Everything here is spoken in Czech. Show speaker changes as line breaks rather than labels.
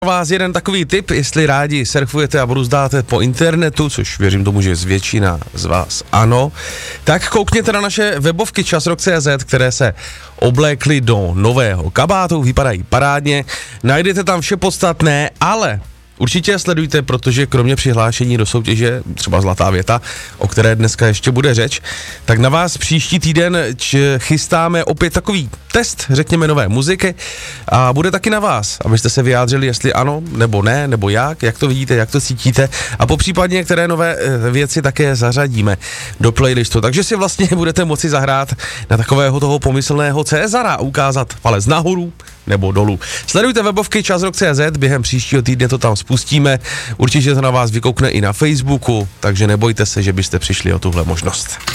Vás jeden takový tip, jestli rádi surfujete a bruzdáte po internetu, což věřím tomu, že z většina z vás ano, tak koukněte na naše webovky časrok.cz, které se oblékly do nového kabátu, vypadají parádně, najdete tam vše podstatné, ale určitě sledujte, protože kromě přihlášení do soutěže, třeba Zlatá věta, o které dneska ještě bude řeč, tak na vás příští týden chystáme opět takový test, řekněme, nové muziky a bude taky na vás, abyste se vyjádřili, jestli ano, nebo ne, nebo jak to vidíte, jak to cítíte a popřípadně některé nové věci také zařadíme do playlistu, takže si vlastně budete moci zahrát na takového toho pomyslného Cezara a ukázat palec nahoru nebo dolů. Sledujte webovky časrok.cz, během příštího týdne to tam spustíme, určitě to na vás vykoukne i na Facebooku, takže nebojte se, že byste přišli o tuhle možnost.